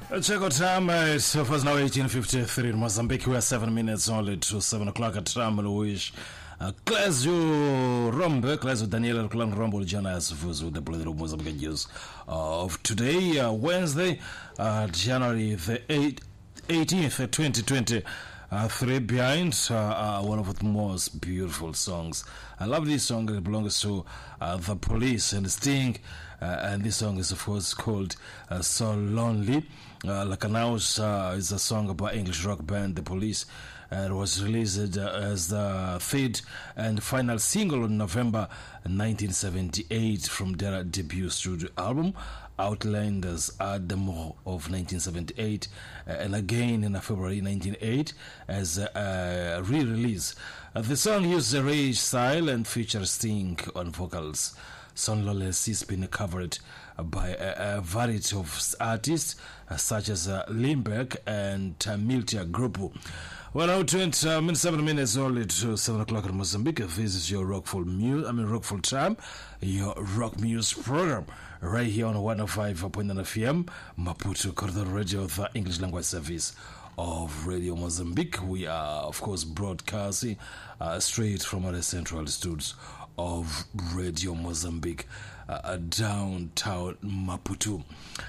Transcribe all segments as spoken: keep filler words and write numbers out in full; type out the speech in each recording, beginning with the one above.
Check out time. Uh, it's so far now eighteen fifty-three in Mozambique. We are seven minutes only to seven o'clock at time. Wish Klazio Rombe, Klazio Daniel Klan Rombo Jana as with the blood of Mozambique news of today, uh, Wednesday, uh, January the eighteenth, twenty twenty. Uh, three behind uh, uh, one of the most beautiful songs. I love this song. It belongs to uh, The Police and Sting, uh, and this song is of course called uh, So Lonely. Uh, like announced, uh, is a song about English rock band The Police. Uh, it was released uh, as the third and final single in November nineteen seventy-eight from their debut studio album, Outlanders at the Mo of nineteen seventy-eight, uh, and again in February nineteen eighty as a, a re-release. Uh, the song used the rage style and features Sting on vocals. Son Lonely has been covered by a, a variety of artists uh, such as uh, Limbeck and uh, Miltia Grupo. Well, now twenty uh, minutes, seven minutes only to seven o'clock in Mozambique. This is your Rockful Muse, I mean Rockful Time, your Rock Muse program, right here on one oh five point nine F M, Maputo Corridor Radio, the English language service of Radio Mozambique. We are, of course, broadcasting uh, straight from our central studios of Radio Mozambique, uh, downtown Maputo.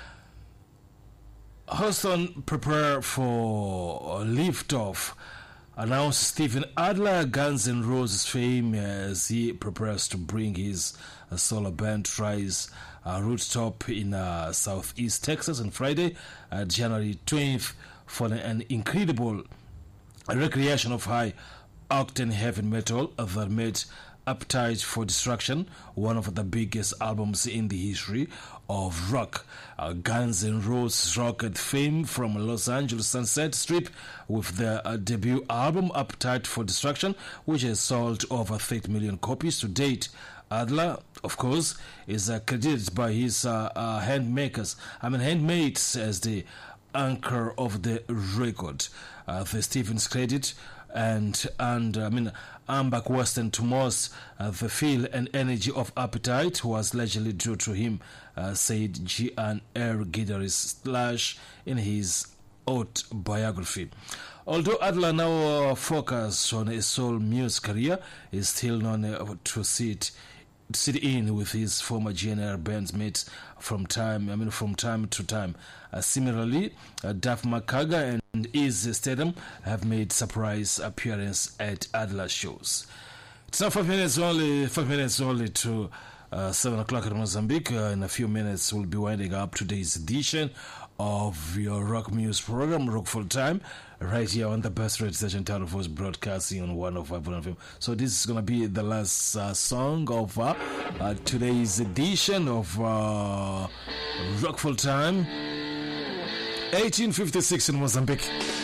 Houston prepare for liftoff, announced Stephen Adler, Guns N' Roses fame, as he prepares to bring his uh, solo band tries uh, rooftop in uh, southeast Texas on Friday, uh, January twentieth, for an incredible recreation of high octane heavy metal that made Appetite for Destruction one of the biggest albums in the history of rock. Uh, Guns N' Roses rocket fame from Los Angeles Sunset Strip with their uh, debut album Appetite for Destruction, which has sold over thirty million copies to date. Adler, of course, is uh, credited by his uh, uh, handmakers, I mean handmaids, as the anchor of the record. Uh, the Stevens credit and and I mean Ambach Western Thomas, uh, the feel and energy of Appetite was largely due to him, uh, said G N R guitarist Slash in his autobiography. Although Adler now uh, focuses on a soul music career, is still known uh, to sit sit in with his former G N R bandmates from time I mean from time to time. Uh, similarly, uh, Duff McKagan and Izzy Stedham have made surprise appearance at Adler shows. It's now five minutes only, five minutes only to uh, seven o'clock in Mozambique. Uh, in a few minutes, we'll be winding up today's edition of your Rock Muse program, Rock Full Time, right here on the best radio station, Town of Voice, broadcasting on one oh five point one F M. So this is going to be the last uh, song of uh, uh, today's edition of uh, Rock Full Time. eighteen fifty-six in Mozambique.